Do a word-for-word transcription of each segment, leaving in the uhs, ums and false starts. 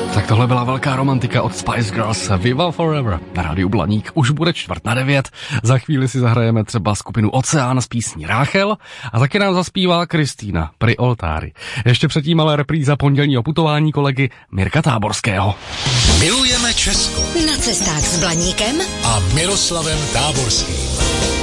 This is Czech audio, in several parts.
Tak tohle byla velká romantika od Spice Girls, Viva Forever. Na rádiu Blaník už bude čtvrt na devět. Za chvíli si zahrajeme třeba skupinu Oceán s písní Ráchel a taky nám zaspívá Kristýna Pri oltári. Ještě předtím ale repríza pondělního putování kolegy Mirka Táborského. Milujeme Česko. Na cestách s Blaníkem a Miroslavem Táborským.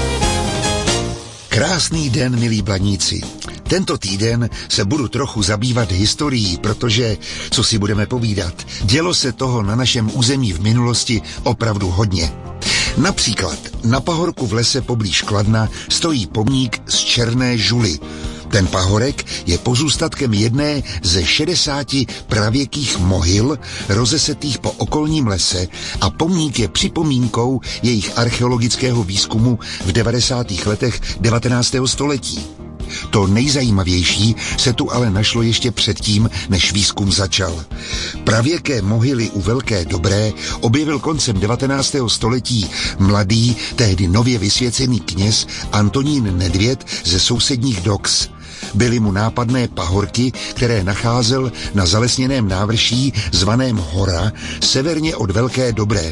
Krásný den, milí blaníci. Tento týden se budu trochu zabývat historií, protože, co si budeme povídat, dělo se toho na našem území v minulosti opravdu hodně. Například na pahorku v lese poblíž Kladna stojí pomník z černé žuly. Ten pahorek je pozůstatkem jedné ze šedesáti pravěkých mohyl rozesetých po okolním lese a pomník je připomínkou jejich archeologického výzkumu v devadesátých letech devatenáctého století. To nejzajímavější se tu ale našlo ještě předtím, než výzkum začal. Pravěké mohyly u Velké Dobré objevil koncem devatenáctého století mladý, tehdy nově vysvěcený kněz Antonín Nedvěd ze sousedních Doks. Byly mu nápadné pahorky, které nacházel na zalesněném návrší zvaném Hora, severně od Velké Dobré.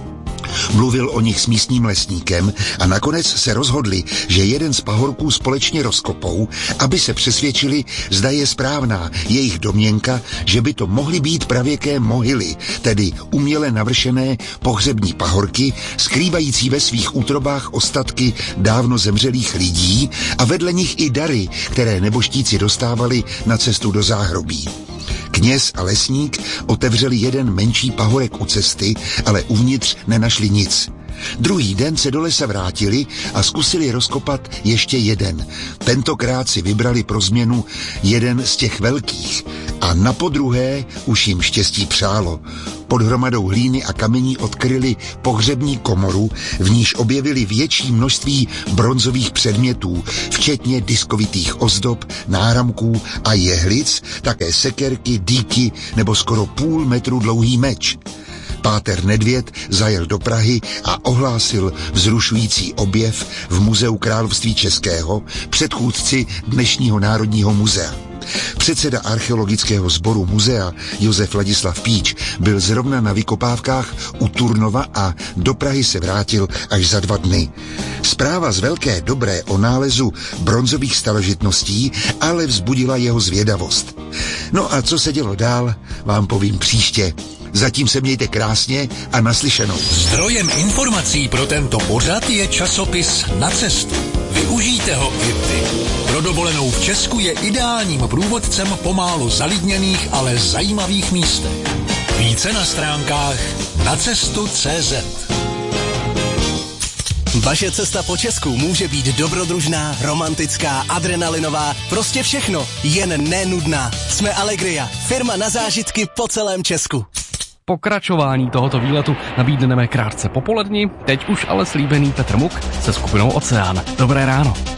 Mluvil o nich s místním lesníkem a nakonec se rozhodli, že jeden z pahorků společně rozkopou, aby se přesvědčili, zda je správná jejich domněnka, že by to mohly být pravěké mohyly, tedy uměle navršené pohřební pahorky, skrývající ve svých útrobách ostatky dávno zemřelých lidí a vedle nich i dary, které nebožtíci dostávali na cestu do záhrobí. Kněz a lesník otevřeli jeden menší pahorek u cesty, ale uvnitř nenašli nic. Druhý den se do lesa vrátili a zkusili rozkopat ještě jeden. Tentokrát si vybrali pro změnu jeden z těch velkých a napodruhé už jim štěstí přálo. Pod hromadou hlíny a kamení odkryli pohřební komoru, v níž objevili větší množství bronzových předmětů, včetně diskovitých ozdob, náramků a jehlic, také sekerky, dýky nebo skoro půl metru dlouhý meč. Páter Nedvěd zajel do Prahy a ohlásil vzrušující objev v Muzeu království českého, předchůdci dnešního Národního muzea. Předseda archeologického sboru muzea Josef Ladislav Píč byl zrovna na vykopávkách u Turnova a do Prahy se vrátil až za dva dny. Zpráva z Velké Dobré o nálezu bronzových starožitností ale vzbudila jeho zvědavost. No a co se dělo dál, vám povím příště. Zatím se mějte krásně a naslyšenou. Zdrojem informací pro tento pořad je časopis Na cestu. Využijte ho i vy. Pro dovolenou v Česku je ideálním průvodcem po málo zalidněných, ale zajímavých místech. Více na stránkách nacestu tečka cé zet. Vaše cesta po Česku může být dobrodružná, romantická, adrenalinová, prostě všechno, jen nenudná. Jsme Allegria, firma na zážitky po celém Česku. Pokračování tohoto výletu nabídneme krátce popolední, teď už ale slíbený Petr Muk se skupinou Oceán. Dobré ráno.